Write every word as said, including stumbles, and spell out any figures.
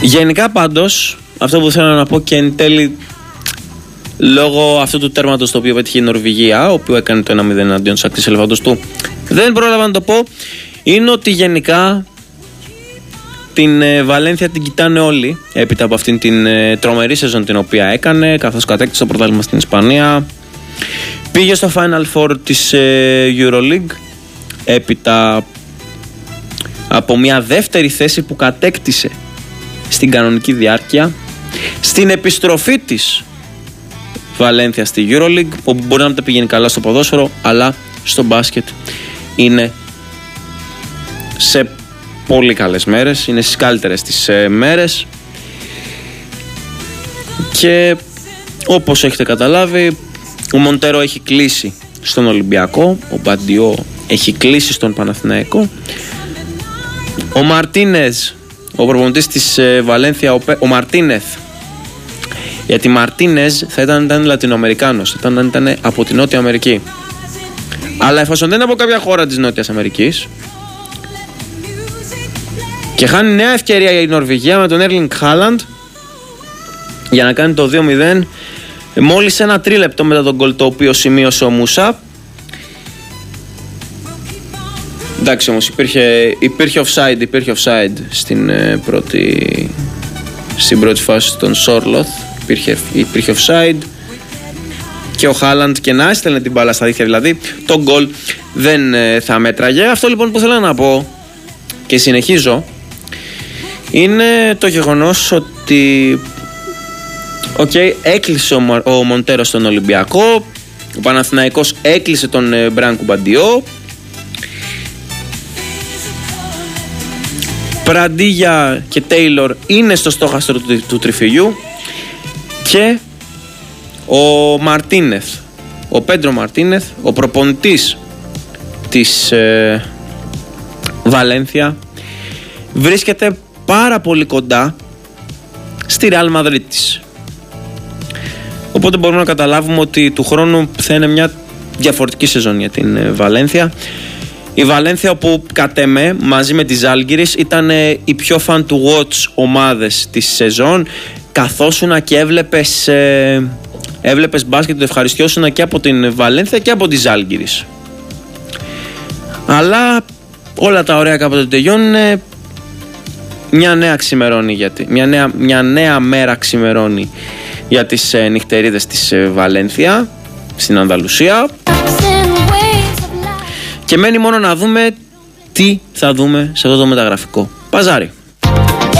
Γενικά πάντως, αυτό που θέλω να πω και εν τέλει, λόγω αυτού του τέρματος το οποίο πέτυχε η Νορβηγία, ο οποίο έκανε το ένα μηδέν εναντίον της ακτής ελεφάντος-του, δεν πρόλαβα να το πω, είναι ότι γενικά την ε, Βαλένθια την κοιτάνε όλοι έπειτα από αυτήν την ε, τρομερή σεζόν την οποία έκανε, καθώς κατέκτησε το πρωτάθλημα στην Ισπανία. Πήγε στο Final Four της ε, EuroLeague έπειτα από μια δεύτερη θέση που κατέκτησε στην κανονική διάρκεια. Στην επιστροφή της Βαλένθια στη EuroLeague, που μπορεί να μην τα πηγαίνει καλά στο ποδόσφαιρο, αλλά στο μπάσκετ είναι σε πολύ καλές μέρες, είναι στις καλύτερες τις ε, μέρες, και όπως έχετε καταλάβει, ο Μοντέρο έχει κλείσει στον Ολυμπιακό, ο Μπαντιό έχει κλείσει στον Παναθηναϊκό, ο Μαρτίνεζ, ο προπονητής της ε, Βαλένθια, ο, ο Μαρτίνεθ, γιατί Μαρτίνεζ θα ήταν, ήταν Λατινοαμερικάνος, θα ήταν, ήταν από την Νότια Αμερική, αλλά εφόσον δεν είναι από κάποια χώρα της Νότιας Αμερικής και χάνει νέα ευκαιρία η Νορβηγία με τον Έρλινγκ Χάλαντ για να κάνει το δύο μηδέν μόλις ένα τρίλεπτο μετά τον γκολ το οποίο σημείωσε ο Μούσα. Εντάξει, όμως υπήρχε, υπήρχε offside, υπήρχε offside στην, ε, πρώτη, στην πρώτη φάση των Σόρλοθ, υπήρχε, υπήρχε offside και ο Χάλαντ και να έστελνε την μπάλα στα δίχτυα, δηλαδή το γκολ δεν ε, θα μέτραγε. Αυτό λοιπόν που θέλω να πω και συνεχίζω είναι το γεγονός ότι okay, έκλεισε ο, ο Μοντέρο στον Ολυμπιακό, ο Παναθηναϊκός έκλεισε τον ε, Μπράνκο Μπαντιό, Πραντίγια και Τέιλορ είναι στο στόχαστρο του, του τριφυλιού, και ο Μαρτίνεθ, ο Πέντρο Μαρτίνεθ, ο προπονητής της ε, Βαλένθια, βρίσκεται πάρα πολύ κοντά στη Ρεάλ Μαδρίτης. Οπότε μπορούμε να καταλάβουμε ότι του χρόνου θα είναι μια διαφορετική σεζόν για την ε, Βαλένθια. Η Βαλένθια, που κατ' εμέ μαζί με τη Ζάλγκιρις ήταν ε, οι πιο fan to watch ομάδες της σεζόν, καθόσουνα και έβλεπες, ε, έβλεπες μπάσκετ, το ευχαριστιώσουνα και από την Βαλένθια και από τη Ζάλγκιρις. Αλλά όλα τα ωραία κάποτε τελειώνουν. Μια νέα ξημερώνει, γιατί, μια, νέα, μια νέα μέρα ξημερώνει για τις ε, νυχτερίδες της ε, Βαλένθια στην Ανδαλουσία, και μένει μόνο να δούμε τι θα δούμε σε αυτό το μεταγραφικό παζάρι.